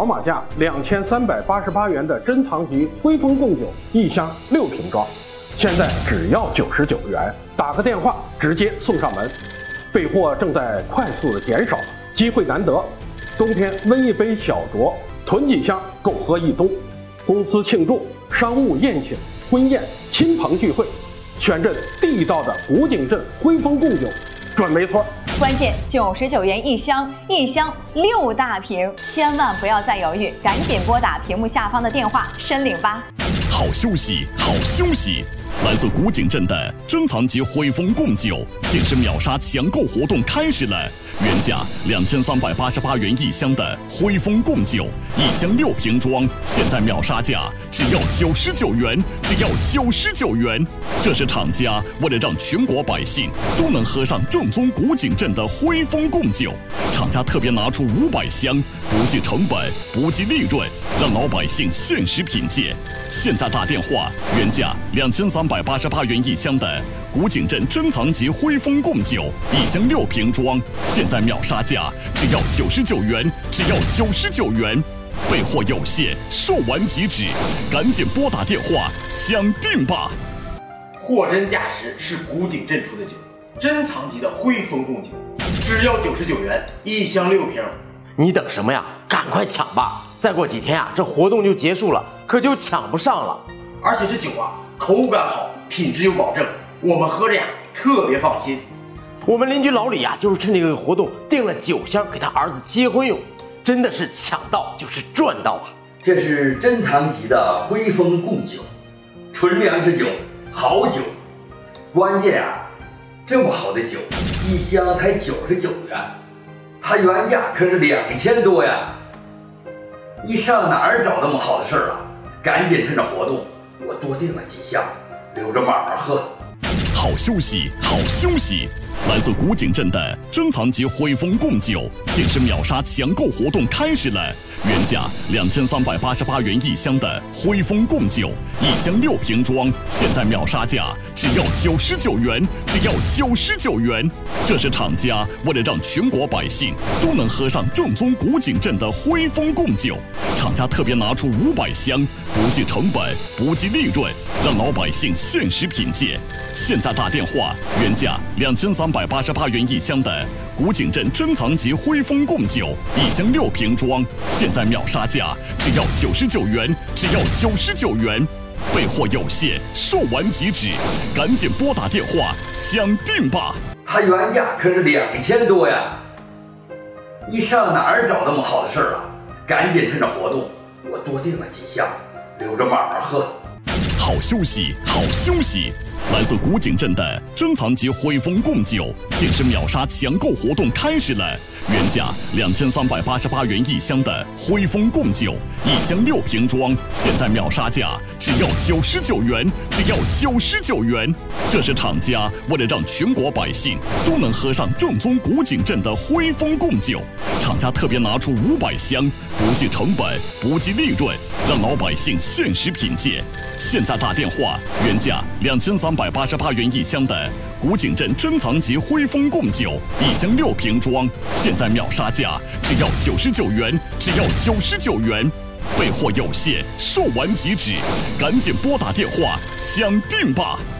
宝马价2388元的珍藏级徽丰贡酒1箱6瓶装，现在只要99元，打个电话直接送上门。备货正在快速的减少，机会难得，冬天温一杯小酌，囤几箱够喝一冬。公司庆祝、商务宴请、婚宴、亲朋聚会，选这地道的古井镇徽丰贡酒，准没错。 关键99元1箱，1箱6大瓶，千万不要再犹豫，赶紧拨打屏幕下方的电话申领吧。 好休息，好休息！来自古井镇的珍藏级徽丰贡酒限时秒杀抢购活动开始了，原价2388元1箱的徽丰贡酒，1箱6瓶装，现在秒杀价只要99元，只要99元。这是厂家为了让全国百姓都能喝上正宗古井镇的徽丰贡酒，厂家特别拿出500箱，不计成本，不计利润，让老百姓限时品鉴。现在打电话，原价2388元1箱的古井镇珍藏级徽丰贡酒，1箱6瓶装，现在秒杀价只要99元，只要99元。备货有限，售完即止，赶紧拨打电话抢订吧！ 货真价实是古井镇出的酒，珍藏级的徽丰贡酒，只要99元，1箱6瓶。 你等什么呀？赶快抢吧！再过几天啊，这活动就结束了，可就抢不上了。 而且这酒啊，口感好，品质有保证，我们喝着呀特别放心。 我们邻居老李啊，就是趁这个活动订了9箱给他儿子结婚用，真的是抢到就是赚到啊！ 这是珍藏级的徽丰贡酒，纯粮食酒，好酒。关键啊，这么好的酒，1箱才99元，它原价可是2000多呀！你上哪儿找那么好的事儿啊？赶紧趁着活动，我多订了几箱，留着慢慢喝。 好休息，好休息！来自古井镇的珍藏级徽丰贡酒限时秒杀抢购活动开始了，原价2388元1箱的徽丰贡酒，1箱6瓶装，现在秒杀价只要99元，只要99元。这是厂家为了让全国百姓都能喝上正宗古井镇的徽丰贡酒，厂家特别拿出500箱，不计成本，不计利润，让老百姓限时品鉴。现在打电话，原价2388元1箱的古井镇珍藏级徽丰贡酒，1箱6瓶装，现在秒杀价只要99元，只要99元。备货有限，售完即止，赶紧拨打电话抢订吧！ 它原价可是2000多呀！你上哪儿找那么好的事儿啊？赶紧趁着活动，我多订了几箱，留着慢慢喝。 好休息，好休息！来自古井镇的珍藏级徽丰贡酒限时秒杀抢购活动开始了，原价2388元1箱的徽丰贡酒，1箱6瓶装，现在秒杀价只要99元，只要99元。这是厂家为了让全国百姓都能喝上正宗古井镇的徽丰贡酒，厂家特别拿出500箱，不计成本，不计利润，让老百姓限时品鉴。现在打电话，原价2388元1箱的古井镇珍藏级徽丰贡酒，1箱6瓶装，现在秒杀价只要99元，只要99元。备货有限，售完即止，赶紧拨打电话抢订吧！